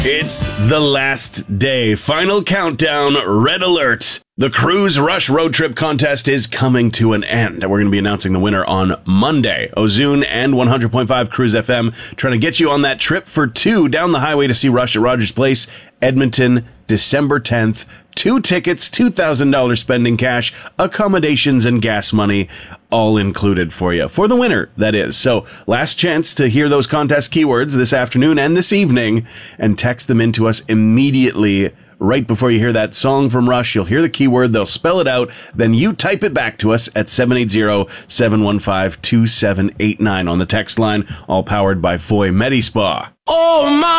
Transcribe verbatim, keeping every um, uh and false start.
It's the last day. Final countdown. Red alert. The Cruise Rush Road Trip Contest is coming to an end. We're going to be announcing the winner on Monday. Ozune and one hundred point five Cruise F M trying to get you on that trip for two down the highway to see Rush at Rogers Place, Edmonton, December tenth. Two tickets, two thousand dollars spending cash, accommodations, and gas money, all included for you. For the winner, that is. So, last chance to hear those contest keywords this afternoon and this evening, and text them into us immediately. Right before you hear that song from Rush, you'll hear the keyword, they'll spell it out, then you type it back to us at seven eight zero, seven one five, two seven eight nine on the text line, all powered by Foy Medi-Spa. Oh my!